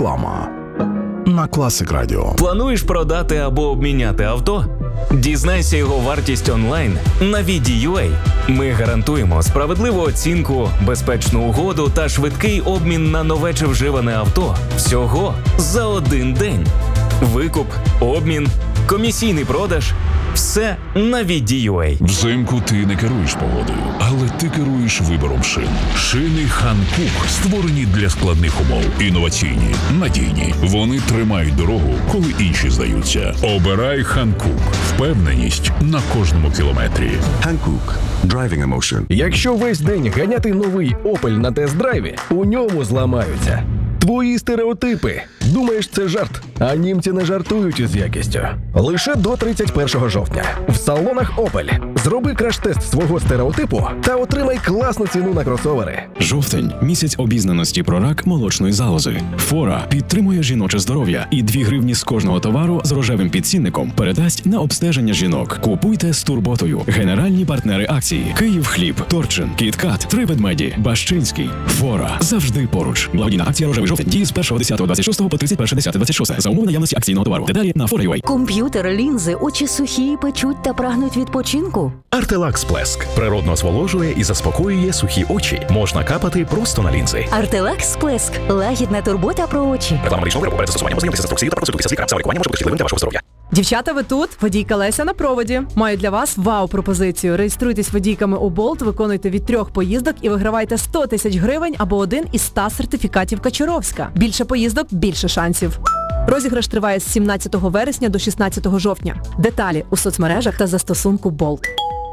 Реклама на Classic Radio. Плануєш продати або обміняти авто? Дізнайся його вартість онлайн на VD.ua. Ми гарантуємо справедливу оцінку, безпечну угоду та швидкий обмін на нове чи вживане авто. Всього за один день. Викуп, обмін, комісійний продаж – все на VD.ua. Взимку ти не керуєш погодою, але ти керуєш вибором шин. Шини Hankook створені для складних умов. Інноваційні, надійні. Вони тримають дорогу, коли інші здаються. Обирай Hankook. Впевненість на кожному кілометрі. Hankook. Driving emotion. Якщо весь день ганяти новий Opel на тест-драйві, у ньому зламаються твої стереотипи. Думаєш, це жарт? А німці не жартують із якістю. Лише до 31 жовтня. В салонах Opel. Зроби краш-тест свого стереотипу та отримай класну ціну на кросовери. Жовтень – місяць обізнаності про рак молочної залози. Фора підтримує жіноче здоров'я і 2 гривні з кожного товару з рожевим підцінником передасть на обстеження жінок. Купуйте з турботою. Генеральні партнери акції: Київхліб, Торчин, Кіткат, Три ведмеді, Бащинський. Фора завжди поруч. Благодійна акція «Рожевий жовтень» діє з 1.10.26 по 31.10.26 за умови наявності акційного товару. Деталі на fora.ua. Комп'ютер, лінзи, очі сухі, печуть та прагнуть відпочинку? Артелакс Плеск природно зволожує і заспокоює сухі очі. Можна капати просто на лінзи. Артелакс Плеск – лагідна турбота про очі. Реклама медичного виробу перед застосуванням. Ознайомтеся з інструкцією та проконсультуйтеся з лікарем. Саме лікування може бути шкідливим для вашого здоров'я. Дівчата, ви тут? Водійка Леся на проводі. Маю для вас вау-пропозицію. Реєструйтесь водійками у Болт, виконуйте від 3 поїздок і вигравайте 100 тисяч гривень або один із 100 сертифікатів Качуровська. Більше поїздок – більше шансів. Розіграш триває з 17 вересня до 16 жовтня. Деталі у соцмережах та застосунку Болт.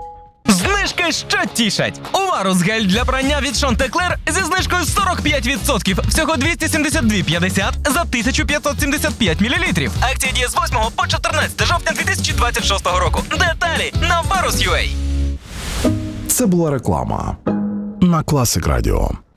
Знижки, що тішать! Уварус гель для прання від Шантеклер зі знижкою 45%. Всього 272,50 за 1575 мл. Акція діє з 8 по 14 жовтня 2026 року. Деталі на Varus.ua. Це була реклама на Classic Radio.